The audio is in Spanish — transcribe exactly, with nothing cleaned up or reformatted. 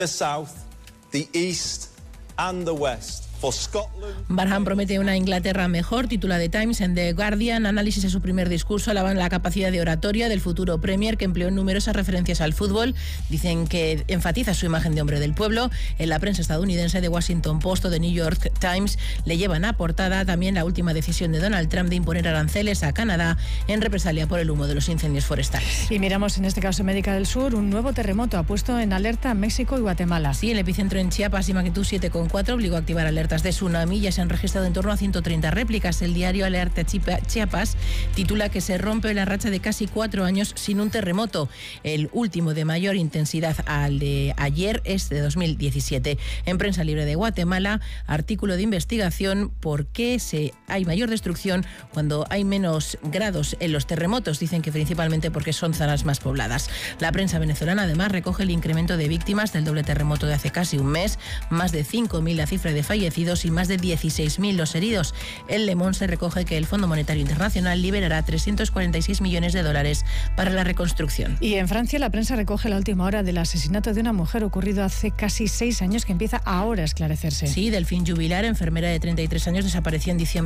the south, the east and the west. Barham promete una Inglaterra mejor, titula The Times en The Guardian. Análisis de su primer discurso alaban la capacidad de oratoria del futuro Premier, que empleó numerosas referencias al fútbol. Dicen que enfatiza su imagen de hombre del pueblo. En la prensa estadounidense, The Washington Post o The New York Times le llevan a portada también la última decisión de Donald Trump de imponer aranceles a Canadá en represalia por el humo de los incendios forestales. Y miramos en este caso América del Sur. Un nuevo terremoto ha puesto en alerta a México y Guatemala. Sí, el epicentro en Chiapas y magnitud siete coma cuatro obligó a activar alertas de tsunami. Ya se han registrado en torno a ciento treinta réplicas. El diario Alerta Chiapas titula que se rompe la racha de casi cuatro años sin un terremoto. El último de mayor intensidad al de ayer es de dos mil diecisiete. En Prensa Libre de Guatemala, artículo de investigación: ¿por qué se, hay mayor destrucción cuando hay menos grados en los terremotos? Dicen que principalmente porque son zonas más pobladas. La prensa venezolana además recoge el incremento de víctimas del doble terremoto de hace casi un mes, más de cinco mil la cifra de fallecidos y más de dieciséis mil los heridos. En Le Monde se recoge que el Fondo Monetario Internacional liberará trescientos cuarenta y seis millones de dólares para la reconstrucción. Y en Francia la prensa recoge la última hora del asesinato de una mujer ocurrido hace casi seis años, que empieza ahora a esclarecerse. Sí, Delfín Jubilar, enfermera de treinta y tres años, desapareció en diciembre